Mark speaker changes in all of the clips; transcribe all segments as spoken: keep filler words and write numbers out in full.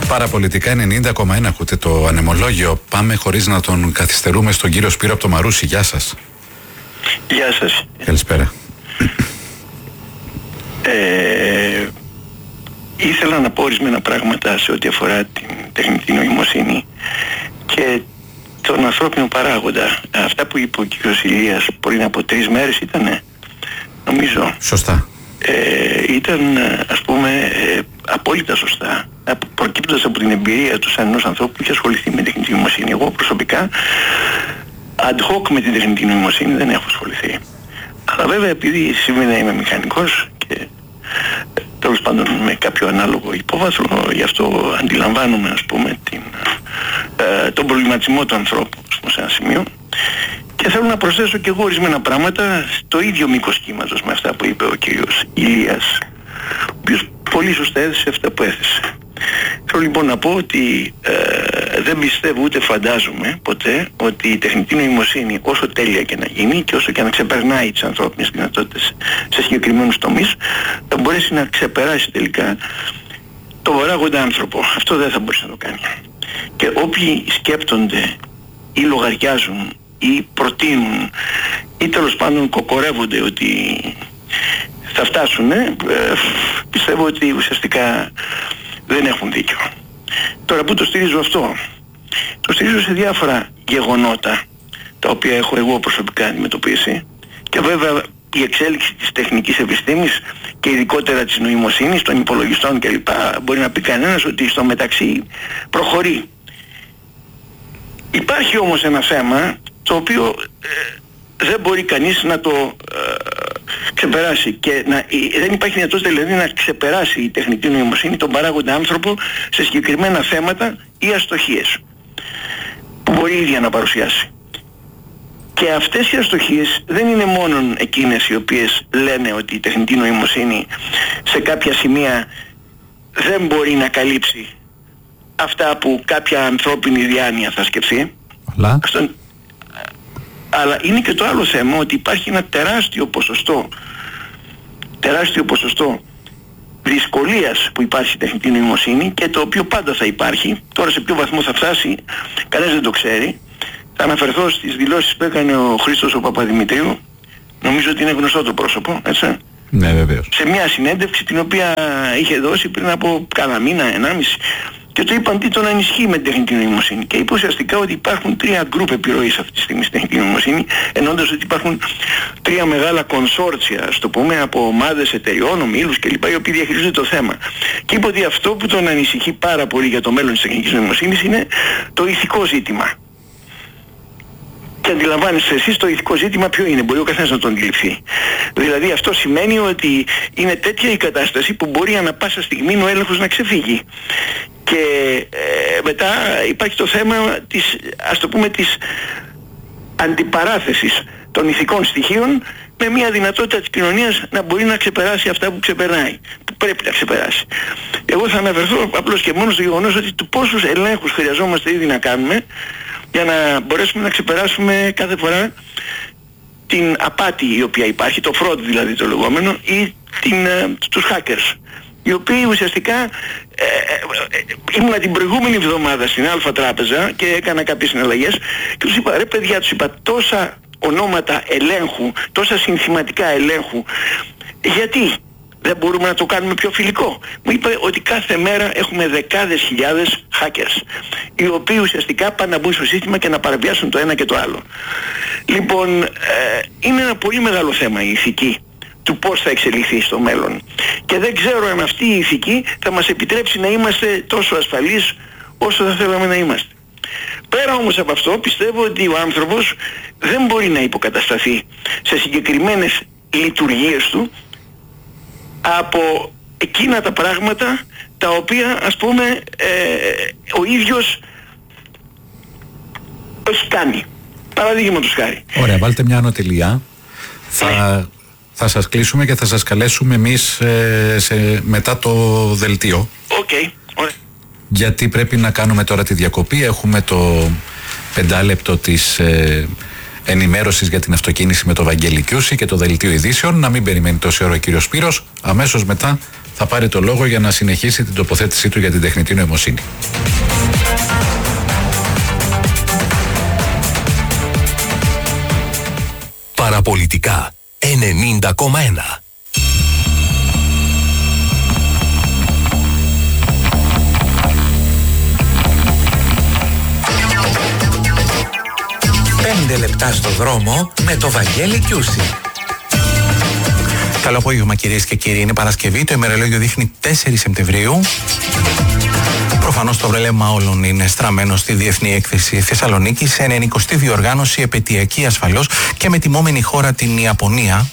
Speaker 1: Παραπολιτικά ενενήντα κόμμα ένα ακούτε το ανεμολόγιο. Πάμε χωρίς να τον καθυστερούμε στον κύριο Σπύρο από το Μαρούσι. Γεια σας.
Speaker 2: Γεια σας.
Speaker 1: Καλησπέρα.
Speaker 2: Ε, ήθελα να πω ορισμένα πράγματα σε ό,τι αφορά την τεχνητή νοημοσύνη και τον ανθρώπινο παράγοντα. Αυτά που είπε ο κύριος Ηλίας πριν από τρεις μέρες ήτανε, νομίζω.
Speaker 1: Σωστά.
Speaker 2: Ε, ήταν, ας πούμε, ε, απόλυτα σωστά, προκύπτοντας από την εμπειρία του σαν ενός ανθρώπου που είχε ασχοληθεί με τεχνητή νοημοσύνη. Εγώ προσωπικά ad hoc με την τεχνητή νοημοσύνη δεν έχω ασχοληθεί. Αλλά βέβαια επειδή σήμερα είμαι μηχανικός και τέλος πάντων με κάποιο ανάλογο υπόβαθρο, γι' αυτό αντιλαμβάνομαι, ας πούμε, την, ε, τον προβληματισμό του ανθρώπου, ας πούμε, σε ένα σημείο. Και θέλω να προσθέσω και εγώ ορισμένα πράγματα στο ίδιο μήκος κύματος με αυτά που είπε ο κύριος Ηλίας, ο οποίος πολύ σωστά έθεσε αυτά που έθεσε. Θέλω λοιπόν να πω ότι ε, δεν πιστεύω ούτε φαντάζομαι ποτέ ότι η τεχνητή νοημοσύνη, όσο τέλεια και να γίνει και όσο και να ξεπερνάει τις ανθρώπινες δυνατότητες σε συγκεκριμένους τομείς, θα μπορέσει να ξεπεράσει τελικά το παράγοντα άνθρωπο. Αυτό δεν θα μπορέσει να το κάνει. Και όποιοι σκέπτονται ή λογαριάζουν ή προτείνουν ή τέλος πάντων κοκορεύονται ότι θα φτάσουν, ε, πιστεύω ότι ουσιαστικά δεν έχουν δίκιο. Τώρα που το στηρίζω αυτό? Το στηρίζω σε διάφορα γεγονότα τα οποία έχω εγώ προσωπικά αντιμετωπίσει και βέβαια η εξέλιξη της τεχνικής επιστήμης και ειδικότερα της νοημοσύνης, των υπολογιστών κλπ. Μπορεί να πει κανένας ότι στο μεταξύ προχωρεί. Υπάρχει όμως ένα θέμα το οποίο ε, δεν μπορεί κανείς να το ε, ξεπεράσει και να, ε, δεν υπάρχει δυνατότητα δηλαδή να ξεπεράσει η τεχνητή νοημοσύνη τον παράγοντα άνθρωπο σε συγκεκριμένα θέματα ή αστοχίες που μπορεί η ίδια να παρουσιάσει. Και αυτές οι αστοχίες δεν είναι μόνο εκείνες οι οποίες λένε ότι η τεχνητή νοημοσύνη σε κάποια σημεία δεν μπορεί να καλύψει αυτά που κάποια ανθρώπινη διάνοια θα σκεφτεί.
Speaker 1: Αλλά...
Speaker 2: Αυτό... Αλλά είναι και το άλλο θέμα ότι υπάρχει ένα τεράστιο ποσοστό τεράστιο ποσοστό δυσκολίας που υπάρχει η τεχνητή νοημοσύνη και το οποίο πάντα θα υπάρχει. Τώρα σε ποιο βαθμό θα φτάσει κανένας δεν το ξέρει. Θα αναφερθώ στις δηλώσεις που έκανε ο Χρήστος ο Παπαδημητρίου. Νομίζω ότι είναι γνωστό το πρόσωπο, έτσι.
Speaker 1: Ναι, βεβαίως.
Speaker 2: Σε μια συνέντευξη την οποία είχε δώσει πριν από κάνα μήνα, ενάμιση, και το είπαν τι τον ανισχύει με την τεχνητή νοημοσύνη. Και είπε ουσιαστικά ότι υπάρχουν τρία γκρουπ επιρροής αυτή τη στιγμή στην τεχνητή νοημοσύνη, εννοώντας ότι υπάρχουν τρία μεγάλα κονσόρτσια, ας το πούμε, από ομάδες εταιριών, ομίλους κλπ. Οι οποίοι διαχειρίζονται το θέμα. Και είπε ότι αυτό που τον ανησυχεί πάρα πολύ για το μέλλον της τεχνητής νοημοσύνης είναι το ηθικό ζήτημα. Και αντιλαμβάνεστε εσείς το ηθικό ζήτημα ποιο είναι, μπορεί ο καθένας να τον αντιληφθεί. Δηλαδή αυτό σημαίνει ότι είναι τέτοια η κατάσταση που μπορεί ανά πάσα στιγμή ο έλεγχος να ξεφύγει. Και ε, μετά υπάρχει το θέμα της, ας το πούμε, της αντιπαράθεσης των ηθικών στοιχείων με μια δυνατότητα της κοινωνίας να μπορεί να ξεπεράσει αυτά που ξεπερνάει, που πρέπει να ξεπεράσει. Εγώ θα αναφερθώ απλώς και μόνο στο γεγονός ότι του πόσους ελέγχους χρειαζόμαστε ήδη να κάνουμε για να μπορέσουμε να ξεπεράσουμε κάθε φορά την απάτη η οποία υπάρχει, το fraud δηλαδή το λεγόμενο, ή την, ε, τους hackers, οι οποίοι ουσιαστικά ε, ε, ε, ήμουνα την προηγούμενη εβδομάδα στην Αλφα Τράπεζα και έκανα κάποιες συναλλαγές και τους είπα, ρε παιδιά, τους είπα, τόσα ονόματα ελέγχου, τόσα συνθηματικά ελέγχου, γιατί δεν μπορούμε να το κάνουμε πιο φιλικό? Μου είπε ότι κάθε μέρα έχουμε δεκάδες χιλιάδες hackers, οι οποίοι ουσιαστικά πάνε να μπουν στο σύστημα και να παραβιάσουν το ένα και το άλλο. Λοιπόν, ε, είναι ένα πολύ μεγάλο θέμα η ηθική του πώς θα εξελιχθεί στο μέλλον. Και δεν ξέρω αν αυτή η ηθική θα μας επιτρέψει να είμαστε τόσο ασφαλείς όσο θα θέλαμε να είμαστε. Πέρα όμως από αυτό, πιστεύω ότι ο άνθρωπος δεν μπορεί να υποκατασταθεί σε συγκεκριμένες λειτουργίες του από εκείνα τα πράγματα τα οποία, ας πούμε, ε, ο ίδιος έχει κάνει. Παραδείγματος χάρη.
Speaker 1: Ωραία, βάλτε μια ανωτελεία. Θα, θα σας κλείσουμε και θα σας καλέσουμε εμείς ε, σε, μετά το δελτίο.
Speaker 2: Οκ, okay. Ωραία.
Speaker 1: Γιατί πρέπει να κάνουμε τώρα τη διακοπή. Έχουμε το πεντάλεπτο της ε, ενημέρωσης για την αυτοκίνηση με το Βαγγέλη Κιούση και το δελτίο ειδήσεων. Να μην περιμένει τόση ώρα ο κύριος Σπύρος. Αμέσως μετά θα πάρει το λόγο για να συνεχίσει την τοποθέτησή του για την τεχνητή νοημοσύνη.
Speaker 3: Παραπολιτικά ενενήντα κόμμα ένα.
Speaker 4: Πέντε λεπτά στο δρόμο με το Βαγγέλη Κιούση.
Speaker 5: Καλό απόγευμα κυρίες και κύριοι. Είναι Παρασκευή, το ημερολόγιο δείχνει τέσσερις Σεπτεμβρίου. Προφανώς το βλέμμα όλων είναι στραμμένο στη Διεθνή Έκθεση Θεσσαλονίκη, σε ενενηκοστή διοργάνωση, επαιτειακή ασφαλώς και με τιμόμενη χώρα την Ιαπωνία.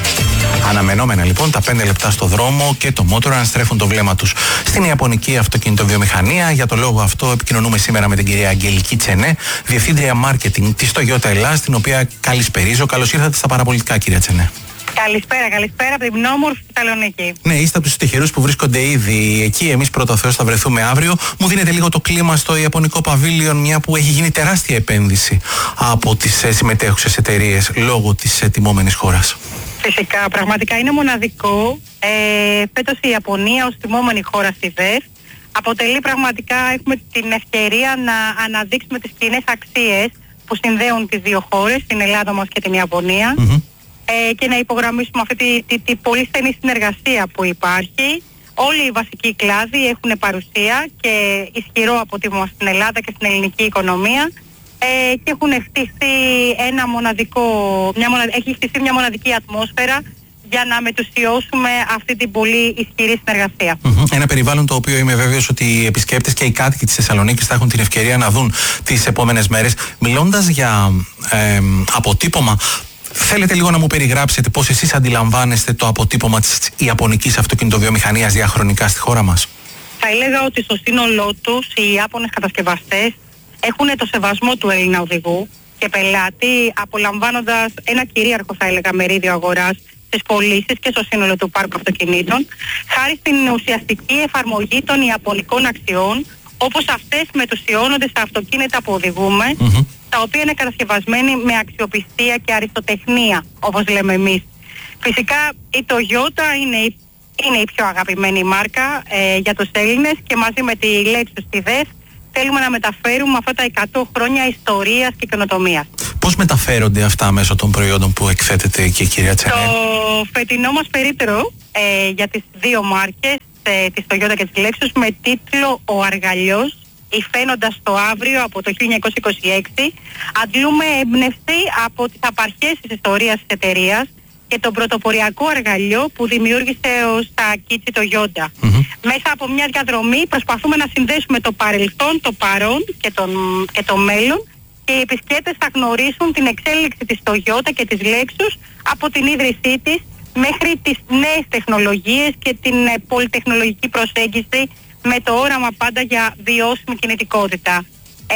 Speaker 5: Αναμενόμενα λοιπόν τα πέντε λεπτά στο δρόμο και το μότορο να στρέφουν το βλέμμα τους στην Ιαπωνική αυτοκινητοβιομηχανία. Για το λόγο αυτό επικοινωνούμε σήμερα με την κυρία Αγγελική Τσενέ, Διευθύντρια Μάρκετινγκ της Toyota Ελλάς, την οποία καλησπερίζω. Καλώς ήρθατε στα Παραπολιτικά, κυρία Τσενέ.
Speaker 6: Καλησπέρα, καλησπέρα από την όμορφη Θεσσαλονίκη.
Speaker 5: Ναι, είστε από τους τυχερούς που βρίσκονται ήδη εκεί. Εμείς πρώτο Θεός θα βρεθούμε αύριο. Μου δίνετε λίγο το κλίμα στο Ιαπωνικό Παβίλιον, μια που έχει γίνει τεράστια επένδυση από τις συμμετέχουσες εταιρείες λόγω της τιμόμενης χώρας.
Speaker 6: Φυσικά, πραγματικά είναι μοναδικό. Ε, φέτος η Ιαπωνία ως τιμόμενη χώρα στη ΔΕΘ αποτελεί πραγματικά, έχουμε την ευκαιρία να αναδείξουμε τις κοινές αξίες που συνδέουν τις δύο χώρες, την Ελλάδα μας και την Ιαπωνία. Mm-hmm. Ε, και να υπογραμμίσουμε αυτή τη, τη, τη πολύ στενή συνεργασία που υπάρχει. Όλοι οι βασικοί κλάδοι έχουν παρουσία και ισχυρό αποτύπωμα στην Ελλάδα και στην ελληνική οικονομία ε, και έχουν χτίσει ένα μοναδικό, μια μονα, έχει χτίσει μια μοναδική ατμόσφαιρα για να μετουσιώσουμε αυτή την πολύ ισχυρή συνεργασία.
Speaker 5: Mm-hmm. Ένα περιβάλλον το οποίο είμαι βέβαιος ότι οι επισκέπτες και οι κάτοικοι της Θεσσαλονίκης θα έχουν την ευκαιρία να δουν τις επόμενες μέρες. Μιλώντας για ε, αποτύπωμα, θέλετε λίγο να μου περιγράψετε πώς εσείς αντιλαμβάνεστε το αποτύπωμα της Ιαπωνικής αυτοκινητοβιομηχανίας διαχρονικά στη χώρα μας?
Speaker 6: Θα έλεγα ότι στο σύνολό τους οι Ιάπωνες κατασκευαστές έχουν το σεβασμό του Έλληνα οδηγού και πελάτη, απολαμβάνοντας ένα κυρίαρχο, θα έλεγα, μερίδιο αγοράς στις πωλήσεις και στο σύνολο του πάρκου αυτοκινήτων, χάρη στην ουσιαστική εφαρμογή των ιαπωνικών αξιών, όπως αυτές μετουσιώνονται στα αυτοκίνητα που οδηγούμε, mm-hmm. τα οποία είναι κατασκευασμένοι με αξιοπιστία και αριστοτεχνία, όπως λέμε εμείς. Φυσικά η Toyota είναι η, είναι η πιο αγαπημένη μάρκα ε, για τους Έλληνες και μαζί με τη Lexus στη ΔΕΘ θέλουμε να μεταφέρουμε αυτά τα εκατό χρόνια ιστορίας και καινοτομίας.
Speaker 5: Πώς μεταφέρονται αυτά μέσω των προϊόντων που εκθέτεται και η κυρία Τσενέ?
Speaker 6: Το φετινό μας περίπτερο ε, για τις δύο μάρκες, ε, της Toyota και της Lexus, με τίτλο «Ο Αργαλιός», υφαίνοντας το αύριο από το χίλια εννιακόσια είκοσι έξι, αντλούμε έμπνευση από τις απαρχές της ιστορίας της εταιρείας και τον πρωτοποριακό αργαλιό που δημιούργησε ο Σακίτσι Toyota. Mm-hmm. Μέσα από μια διαδρομή προσπαθούμε να συνδέσουμε το παρελθόν, το παρόν και, τον, και το μέλλον, και οι επισκέπτες θα γνωρίσουν την εξέλιξη της Toyota και της Lexus από την ίδρυσή της μέχρι τις νέες τεχνολογίες και την ε, πολυτεχνολογική προσέγγιση, με το όραμα πάντα για βιώσιμη κινητικότητα. Ε,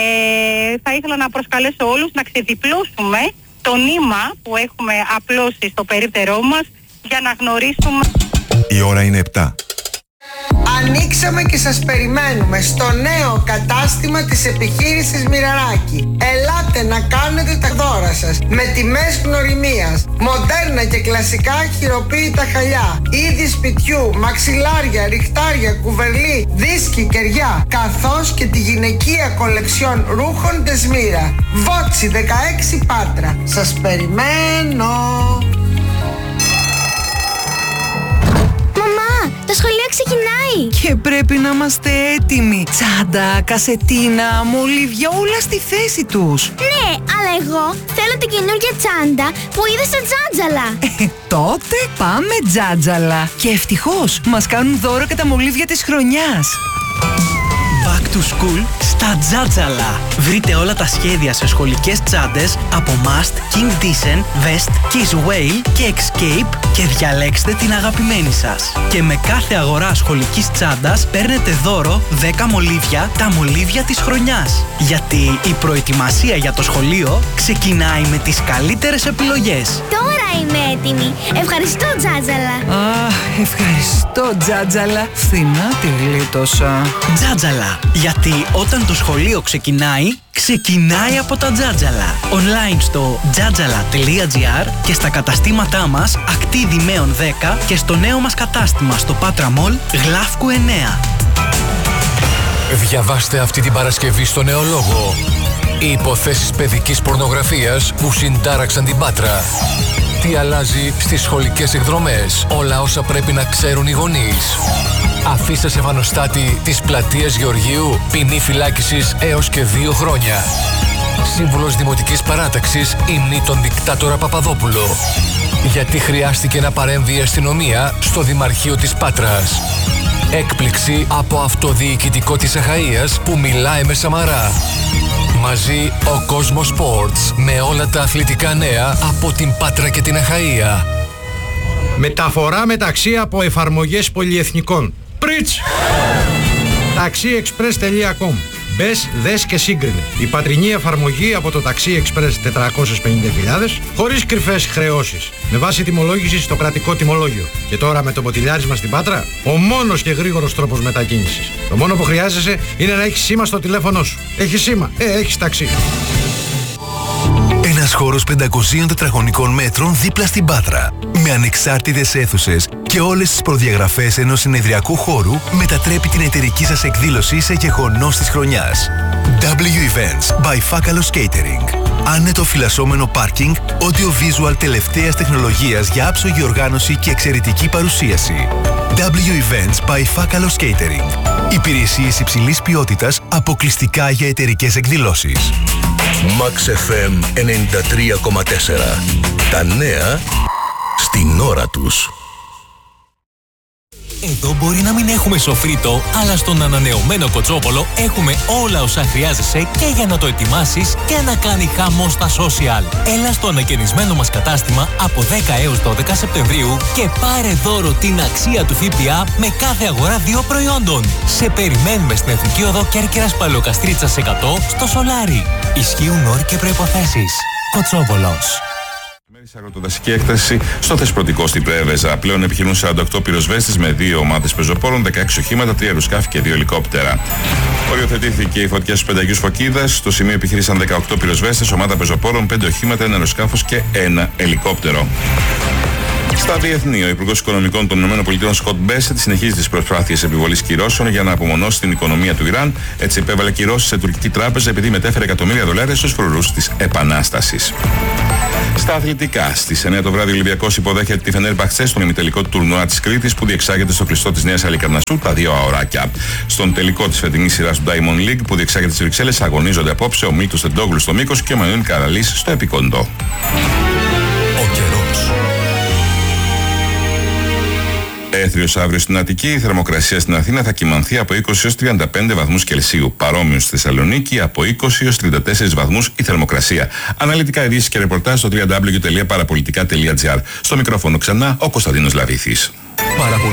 Speaker 6: θα ήθελα να προσκαλέσω όλους να ξεδιπλώσουμε το νήμα που έχουμε απλώσει στο περίπτερό μας για να γνωρίσουμε...
Speaker 7: Η ώρα είναι επτά.
Speaker 8: Ανοίξαμε και σας περιμένουμε στο νέο κατάστημα της επιχείρησης Μοιραράκη. Ελάτε να κάνετε τα δώρα σας με τιμές γνωριμίας, μοντέρνα και κλασικά χειροποίητα χαλιά, είδη σπιτιού, μαξιλάρια, ριχτάρια, κουβερλί, δίσκοι, κεριά, καθώς και τη γυναικεία κολεξιόν ρούχων Δεσμύρα. Βότσι δεκαέξι Πάτρα. Σας περιμένω.
Speaker 9: Το σχολείο ξεκινάει!
Speaker 10: Και πρέπει να είμαστε έτοιμοι. Τσάντα, κασετίνα, μολύβια, όλα στη θέση τους.
Speaker 9: Ναι, αλλά εγώ θέλω την καινούργια τσάντα που είδα στο Τζάτζαλα.
Speaker 10: Ε, τότε πάμε Τζάτζαλα. Και ευτυχώς μας κάνουν δώρο και τα μολύβια της χρονιάς.
Speaker 11: Back to school στα Τζάτζαλα. Βρείτε όλα τα σχέδια σε σχολικές τσάντες από Must, King Dizen, Vest, Kiss Whale και Escape και διαλέξτε την αγαπημένη σας. Και με κάθε αγορά σχολικής τσάντας παίρνετε δώρο δέκα μολύβια, τα μολύβια της χρονιάς. Γιατί η προετοιμασία για το σχολείο ξεκινάει με τις καλύτερες επιλογές.
Speaker 9: Τώρα είμαι έτοιμη. Ευχαριστώ Τζάτζαλα.
Speaker 10: Αχ, ευχαριστώ Τζάτζαλα. Φθηνά τη γλίτωσα.
Speaker 11: Τζάτζαλα. Γιατί όταν το σχολείο ξεκινάει, ξεκινάει από τα Τζάτζαλα. Online στο τζάτζαλα τελεία τζι άρ και στα καταστήματά μας Ακτίδη Μέων δέκα και στο νέο μας κατάστημα στο Πάτρα Μολ Γλάφκου εννέα.
Speaker 3: Διαβάστε αυτή την Παρασκευή στο Νεολόγο. Οι υποθέσεις παιδικής πορνογραφίας που συντάραξαν την Πάτρα. Τι αλλάζει στις σχολικές εκδρομές. Όλα όσα πρέπει να ξέρουν οι γονείς. Αφήστε σε βανοστάτη της πλατείας Γεωργίου. Ποινή φυλάκισης έως και δύο χρόνια. Σύμβουλος Δημοτικής Παράταξης υμνεί τον δικτάτορα Παπαδόπουλο. Γιατί χρειάστηκε να παρέμβει η αστυνομία στο Δημαρχείο της Πάτρας. Έκπληξη από αυτοδιοικητικό της Αχαΐας που μιλάει με Σαμαρά. Μαζί ο Κόσμος Sports με όλα τα αθλητικά νέα από την Πάτρα και την Αχαΐα.
Speaker 12: Μεταφορά μεταξύ από εφαρμογές πολυεθνικών. Πριτς! taxiexpress τελεία com. Μπες, δες και σύγκρινε. Η πατρινή εφαρμογή από το Taxi Express τετρακόσιες πενήντα χιλιάδες χωρίς κρυφές χρεώσεις. Με βάση τιμολόγηση στο κρατικό τιμολόγιο. Και τώρα με το ποτηλιάρισμα στην Πάτρα, ο μόνος και γρήγορος τρόπος μετακίνησης. Το μόνο που χρειάζεσαι είναι να έχεις σήμα στο τηλέφωνο σου. Έχεις σήμα, ε, έχεις ταξί.
Speaker 7: Ένας χώρος πεντακοσίων τετραγωνικών μέτρων δίπλα στην Πάτρα. Με ανεξάρτητες αίθουσες και όλες τις προδιαγραφές ενός συνεδριακού χώρου μετατρέπει την εταιρική σας εκδήλωση σε γεγονός της χρονιάς. W Events by Fakalos Catering. Άνετο φυλασσόμενο πάρκινγκ, audio visual τελευταίας τεχνολογίας για άψογη οργάνωση και εξαιρετική παρουσίαση. W Events by Fakalos Catering. Υπηρεσίες υψηλής ποιότητας αποκλειστικά για εταιρικές εκδηλώσεις.
Speaker 3: Max εφ εμ ενενήντα τρία κόμμα τέσσερα. Τα νέα στην ώρα τους. Εδώ μπορεί να μην έχουμε σοφρίτο, αλλά στον ανανεωμένο Κοτσόπολο έχουμε όλα όσα χρειάζεσαι και για να το ετοιμάσεις και να κάνει χαμό στα social. Έλα στο ανακαινισμένο μας κατάστημα από δέκα έως δώδεκα Σεπτεμβρίου και πάρε δώρο την αξία του ΦΠΑ με κάθε αγορά δύο προϊόντων. Σε περιμένουμε στην Εθνική Οδό Κέρκυρας Παλαιοκαστρίτσας εκατό στο Σολάρι. Ισχύουν όροι και προϋποθέσεις. Κοτσόπολος.
Speaker 13: Αγροτοδασική έκταση στο Θεσπρωτικό στην Πρέβεζα. Πλέον επιχειρούν σαράντα οκτώ πυροσβέστες με δύο ομάδες πεζοπόρων, δεκαέξι οχήματα, τρία αεροσκάφη και δύο ελικόπτερα. Οριοθετήθηκε η φωτιά στους πενταγιούς Φωκίδας. Στο σημείο επιχείρησαν δεκαοκτώ πυροσβέστες, ομάδα πεζοπόρων, πέντε οχήματα, ένα αεροσκάφος και ένα ελικόπτερο. Στα διεθνή, ο Υπουργός Οικονομικών των ΗΠΑ Σκοτ Μπέσετ συνεχίζει τις προσπάθειες επιβολής κυρώσεων για να απομονώσει την οικονομία του Ιράν. Έτσι, υπέβαλε κυρώσεις σε τουρκική τράπεζα επειδή μετέφερε εκατομμύρια δολάρια στους φρουρούς της Επανάστασης. Στα αθλητικά, στις εννιά το βράδυ ο Ολυμπιακός υποδέχεται τη Φενέρμπαχτσε στον ημιτελικό του τουρνουά της Κρήτης που διεξάγεται στο κλειστό της Νέας Αλικαρνασσού τα δύο αωράκια. Στον τελικό της φετινής σειράς του Diamond League που διεξάγεται στις Βρυξέλλες αγωνίζονται απόψε ο Μίλτος Τεντόγλου στο Μήκος και ο Μανουήλ Καραλής στο Επικοντό. Έθριος αύριο στην Αττική, η θερμοκρασία στην Αθήνα θα κυμανθεί από είκοσι έως τριάντα πέντε βαθμούς Κελσίου. Παρόμοιο στη Θεσσαλονίκη από είκοσι έως τριάντα τέσσερις βαθμούς η θερμοκρασία. Αναλυτικά ειδήσεις και ρεπορτάζ στο double-u double-u double-u τελεία παραπολιτικά τελεία τζι άρ. Στο μικρόφωνο ξανά ο Κωνσταντίνος Λαβήθης.